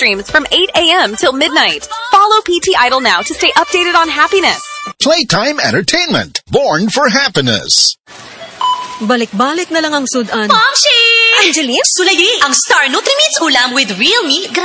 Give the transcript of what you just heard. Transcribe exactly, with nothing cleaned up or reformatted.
streams from eight a.m. till midnight. Follow P T Idol now to stay updated on happiness. Playtime Entertainment, born for happiness. Balik-balik na lang ang sudan. Momshi! Angeline, Sulayi, ang Star Nutrimits ulam with real meat.